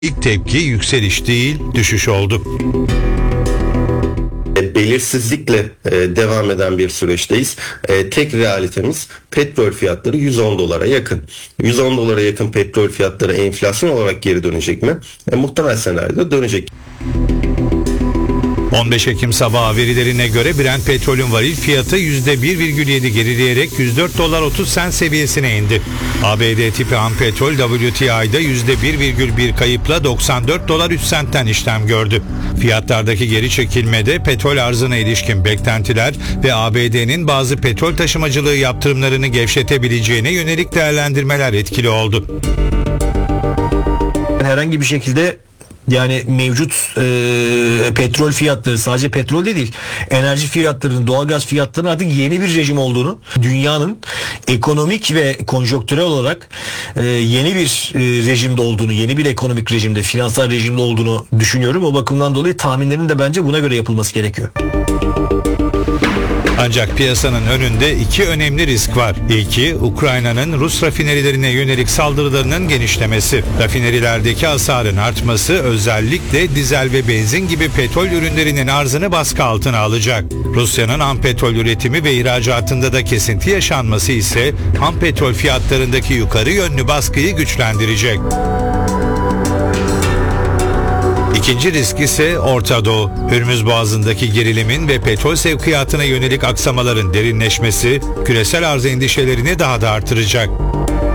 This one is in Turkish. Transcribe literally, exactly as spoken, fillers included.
İlk tepki yükseliş değil, düşüş oldu. Belirsizlikle e, devam eden bir süreçteyiz. E, tek realitemiz petrol fiyatları yüz on dolara yakın. yüz on dolara yakın petrol fiyatları enflasyon olarak geri dönecek mi? E, muhtemel senaryoda dönecek. on beş Ekim sabahı verilerine göre Brent petrolün varil fiyatı yüzde bir virgül yedi gerileyerek yüz dört dolar otuz sent seviyesine indi. A B D tipi ham petrol W T I'da yüzde bir virgül bir kayıpla doksan dört dolar üç sentten işlem gördü. Fiyatlardaki geri çekilmede petrol arzına ilişkin beklentiler ve A B D'nin bazı petrol taşımacılığı yaptırımlarını gevşetebileceğine yönelik değerlendirmeler etkili oldu. Herhangi bir şekilde yani mevcut e, petrol fiyatları, sadece petrol de değil, enerji fiyatlarının, doğalgaz fiyatlarının artık yeni bir rejim olduğunu, dünyanın ekonomik ve konjonktürel olarak e, yeni bir e, rejimde olduğunu, yeni bir ekonomik rejimde, finansal rejimde olduğunu düşünüyorum. O bakımdan dolayı tahminlerin de bence buna göre yapılması gerekiyor. Ancak piyasanın önünde iki önemli risk var. İlki, Ukrayna'nın Rus rafinerilerine yönelik saldırılarının genişlemesi. Rafinerilerdeki hasarın artması özellikle dizel ve benzin gibi petrol ürünlerinin arzını baskı altına alacak. Rusya'nın ham petrol üretimi ve ihracatında da kesinti yaşanması ise ham petrol fiyatlarındaki yukarı yönlü baskıyı güçlendirecek. İkinci risk ise Orta Doğu. Hürmüz Boğazı'ndaki gerilimin ve petrol sevkiyatına yönelik aksamaların derinleşmesi küresel arz endişelerini daha da artıracak.